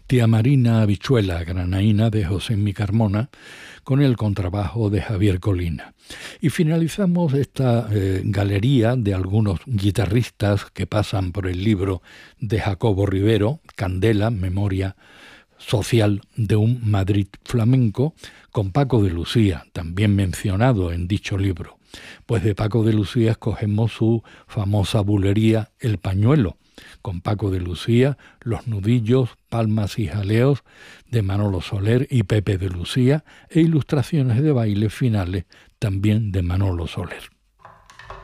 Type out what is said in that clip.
Tía Marina Habichuela, granaína de José Mi Carmona, con el contrabajo de Javier Colina. Y finalizamos esta galería de algunos guitarristas que pasan por el libro de Jacobo Rivero, Candela, Memoria Social de un Madrid flamenco, con Paco de Lucía, también mencionado en dicho libro. Pues de Paco de Lucía escogemos su famosa bulería El Pañuelo, con Paco de Lucía, Los Nudillos, Palmas y Jaleos de Manolo Soler y Pepe de Lucía, e ilustraciones de bailes finales también de Manolo Soler.